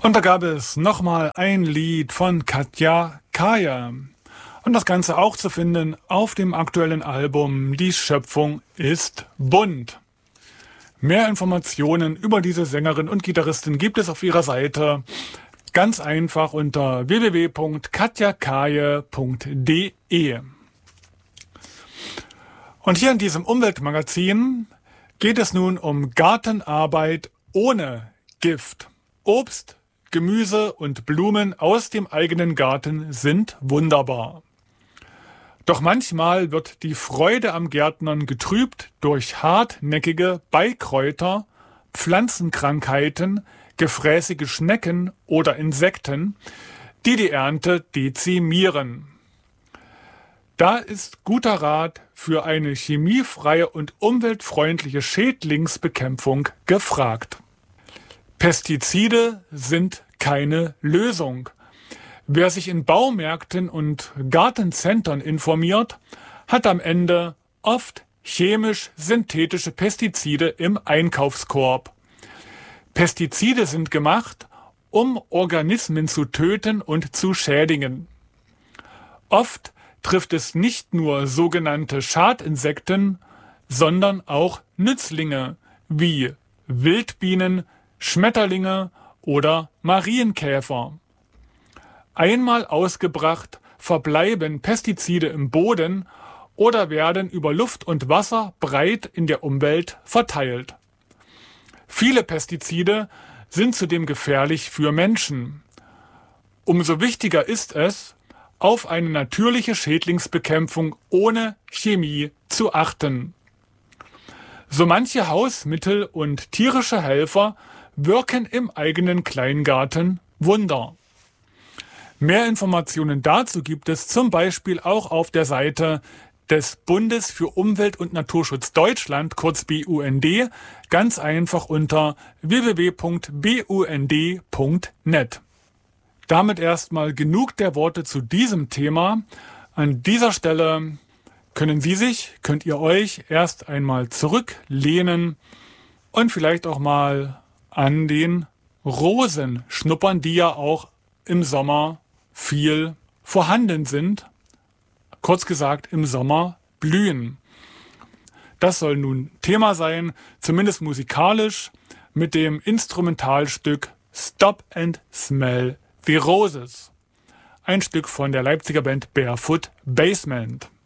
Und da gab es nochmal ein Lied von Katja Kaye. Und das Ganze auch zu finden auf dem aktuellen Album Die Schöpfung ist bunt. Mehr Informationen über diese Sängerin und Gitarristin gibt es auf ihrer Seite ganz einfach unter www.katjakaye.de. Und hier in diesem Umweltmagazin geht es nun um Gartenarbeit ohne Gift. Obst, Gemüse und Blumen aus dem eigenen Garten sind wunderbar. Doch manchmal wird die Freude am Gärtnern getrübt durch hartnäckige Beikräuter, Pflanzenkrankheiten, gefräßige Schnecken oder Insekten, die die Ernte dezimieren. Da ist guter Rat für eine chemiefreie und umweltfreundliche Schädlingsbekämpfung gefragt. Pestizide sind keine Lösung. Wer sich in Baumärkten und Gartencentern informiert, hat am Ende oft chemisch-synthetische Pestizide im Einkaufskorb. Pestizide sind gemacht, um Organismen zu töten und zu schädigen. Oft trifft es nicht nur sogenannte Schadinsekten, sondern auch Nützlinge wie Wildbienen, Schmetterlinge oder Marienkäfer. Einmal ausgebracht verbleiben Pestizide im Boden oder werden über Luft und Wasser breit in der Umwelt verteilt. Viele Pestizide sind zudem gefährlich für Menschen. Umso wichtiger ist es, auf eine natürliche Schädlingsbekämpfung ohne Chemie zu achten. So manche Hausmittel und tierische Helfer wirken im eigenen Kleingarten Wunder. Mehr Informationen dazu gibt es zum Beispiel auch auf der Seite des Bundes für Umwelt- und Naturschutz Deutschland, kurz BUND, ganz einfach unter www.bund.net. Damit erstmal genug der Worte zu diesem Thema. An dieser Stelle könnt ihr euch erst einmal zurücklehnen und vielleicht auch mal an den Rosen schnuppern, die ja auch im Sommer viel vorhanden sind. Kurz gesagt, im Sommer blühen. Das soll nun Thema sein, zumindest musikalisch, mit dem Instrumentalstück Stop and Smell the Roses. Ein Stück von der Leipziger Band Barefoot Basement.